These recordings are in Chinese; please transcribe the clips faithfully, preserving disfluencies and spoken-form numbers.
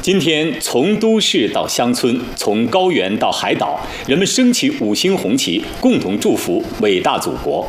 今天，从都市到乡村，从高原到海岛，人们升起五星红旗，共同祝福伟大祖国。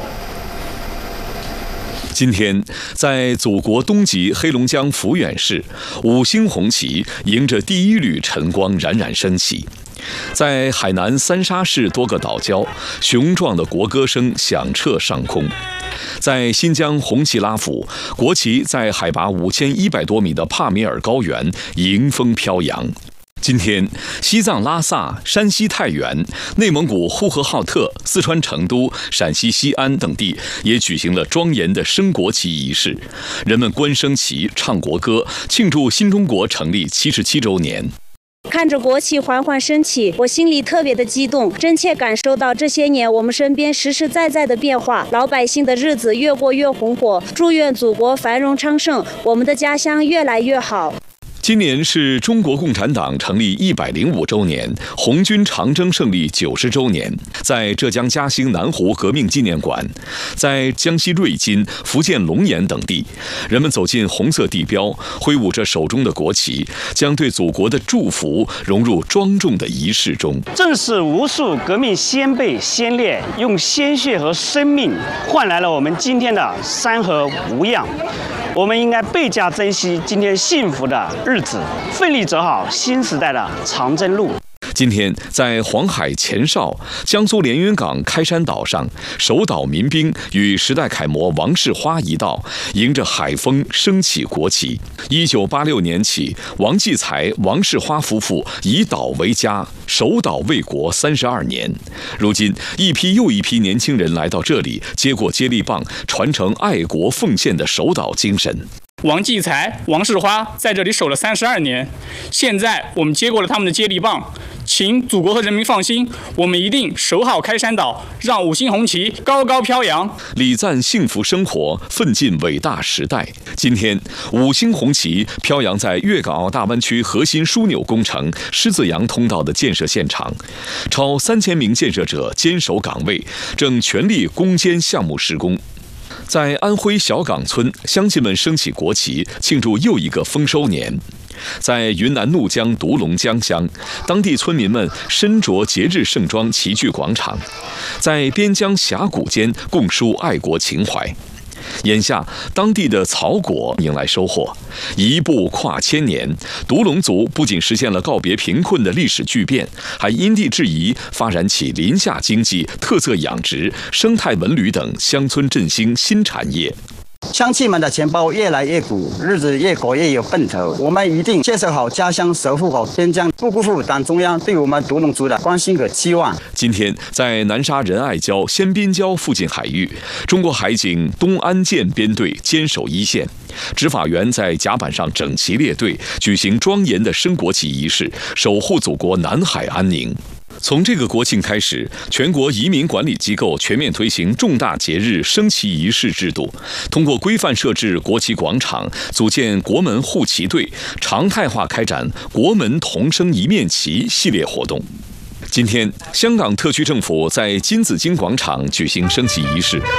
今天，在祖国东极黑龙江抚远市，五星红旗迎着第一缕晨光冉冉升起。在海南三沙市多个岛礁，雄壮的国歌声响彻上空。在新疆红旗拉府，国旗在海拔五千一百多米的帕米尔高原迎风飘扬。今天，西藏拉萨、山西太原、内蒙古呼和浩特、四川成都、陕西西安等地也举行了庄严的升国旗仪式，人们观升旗、唱国歌，庆祝新中国成立七十七周年。 看着国旗缓缓升起，我心里特别的激动，真切感受到这些年我们身边实实在在的变化，老百姓的日子越过越红火。祝愿祖国繁荣昌盛，我们的家乡越来越好。 今年是中国共产党成立一百零五周年，红军长征胜利九十周年。在浙江嘉兴南湖革命纪念馆，在江西瑞金、福建龙岩等地，人们走进红色地标，挥舞着手中的国旗，将对祖国的祝福融入庄重的仪式中。 正是无数革命先辈先烈用鲜血和生命换来了我们今天的山河无恙。我们应该倍加珍惜今天幸福的日子，奋力走好新时代的长征路。 今天，在黄海前哨、江苏连云港开山岛上，守岛民兵与时代楷模王世花一道，迎着海风升起国旗。一九八六年起，王继才、王世花夫妇以岛为家，守岛卫国三十二年。如今，一批又一批年轻人来到这里，接过接力棒，传承爱国奉献的守岛精神。 王继才、王世花在这里守了三十二年，现在我们接过了他们的接力棒，请祖国和人民放心，我们一定守好开山岛，让五星红旗高高飘扬， 礼赞幸福生活，奋进伟大时代。今天，五星红旗飘扬在粤港澳大湾区核心枢纽工程狮子洋通道的建设现场，超三千名建设者坚守岗位，正全力攻坚项目施工。在安徽小岗村，乡亲们升起国旗，庆祝又一个丰收年。在云南怒江独龙江乡，当地村民们身着节日盛装，齐聚广场，在边疆峡谷间共抒爱国情怀。眼下，当地的草果迎来收获，一步跨千年。独龙族不仅实现了告别贫困的历史巨变，还因地制宜发展起林下经济、特色养殖、生态文旅等乡村振兴新产业。 乡亲们的钱包越来越鼓，日子越过越有奔头。我们一定建设好家乡，守护好边疆，不辜负党中央对我们独龙族的关心和期望。 今天，在南沙仁爱礁、仙滨礁附近海域，中国海警东安舰编队坚守一线，执法员在甲板上整齐列队，举行庄严的升国旗仪式，守护祖国南海安宁。从这个国庆开始，全国移民管理机构全面推行重大节日升旗仪式制度，通过规范设置国旗广场，组建国门护旗队，常态化开展国门同升一面旗系列活动。今天，香港特区政府在金紫荆广场举行升旗仪式。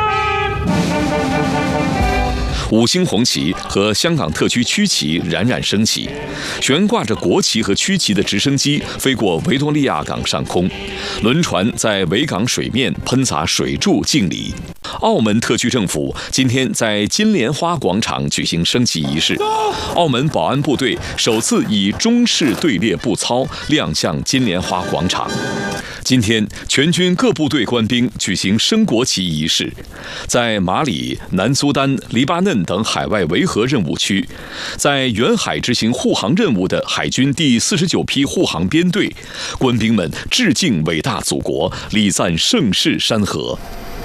五星红旗和香港特区区旗冉冉升起，悬挂着国旗和区旗的直升机飞过维多利亚港上空，轮船在维港水面喷洒水柱敬礼。澳门特区政府今天在金莲花广场举行升旗仪式，澳门保安部队首次以中式队列步操亮相金莲花广场。今天，全军各部队官兵举行升国旗仪式，在马里、南苏丹、黎巴嫩等海外维和任务区，在远海执行护航任务的海军第四十九批护航编队，官兵们致敬伟大祖国，礼赞盛世山河。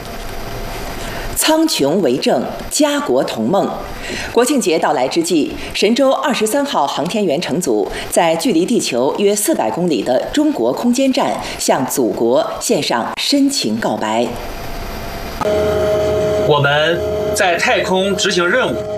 苍穹为证，家国同梦。国庆节到来之际，神舟二十三号航天员乘组在距离地球约四百公里的中国空间站向祖国献上深情告白。 我们在太空执行任务，